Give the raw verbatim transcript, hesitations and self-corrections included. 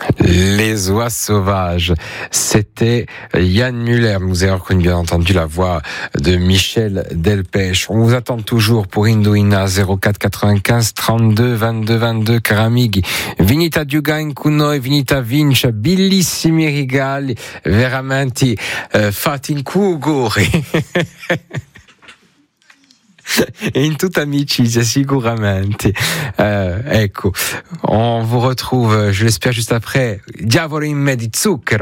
Les oies sauvages, c'était Yann Muller. Vous avez reconnu bien entendu la voix de Michel Delpech. On vous attend toujours pour Indoina zéro quatre quatre-vingt-quinze trente-deux vingt-deux vingt-deux cari amici. Venite a giocare con noi, venite a vincere bellissimi regali, veramente eh, fatti in cuore. Et in toute amicizia, sicuramente. Euh, ecco, on vous retrouve, je l'espère, juste après Diavolo in me di zucchero.